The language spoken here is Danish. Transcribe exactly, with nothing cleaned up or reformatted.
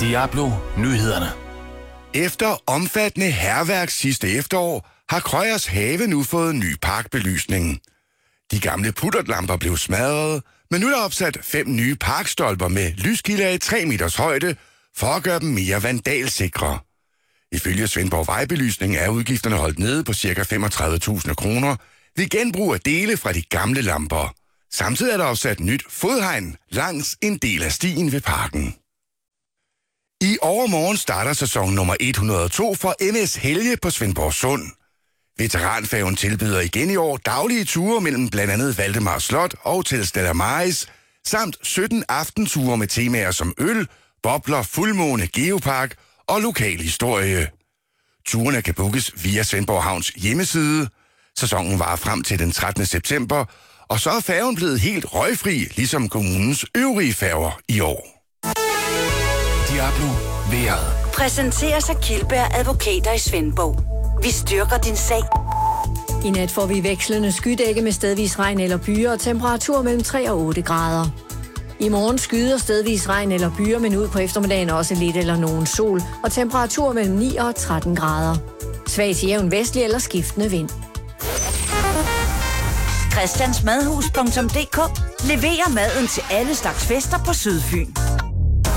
Diablo Nyhederne. Efter omfattende hærværk sidste efterår, har Krøyers Have nu fået ny parkbelysning. De gamle puttertlamper blev smadret, men nu er der opsat fem nye parkstolper med lyskilder i tre meters højde, for at gøre dem mere vandalsikre. Ifølge Svendborg Vejbelysning er udgifterne holdt nede på ca. femogtredive tusind kroner ved genbrug af dele fra de gamle lamper. Samtidig er der opsat nyt fodhegn langs en del af stien ved parken. I overmorgen starter sæson nummer et hundrede og to for M S Helge på Svendborg Sund. Veteranfærgen tilbyder igen i år daglige ture mellem blandt andet Valdemar Slot og til Stella Maris, samt sytten aftenture med temaer som øl, bobler, fuldmåne, geopark og lokal historie. Turene kan bookes via Svendborg Havns hjemmeside. Sæsonen varer frem til den trettende september, og så er færgen blevet helt røgfri, ligesom kommunens øvrige færger i år. Diablo Vejret. Præsenteres af Kildberg Advokater i Svendborg. Vi styrker din sag. I nat får vi vekslende skydække med stedvis regn eller byer og temperatur mellem tre og otte grader. I morgen skyder stedvis regn eller byer, men ud på eftermiddagen også lidt eller nogen sol, og temperatur mellem ni og tretten grader. Svag til jævn vestlig eller skiftende vind. Christiansmadhus punktum d k leverer maden til alle slags fester på Sydfyn.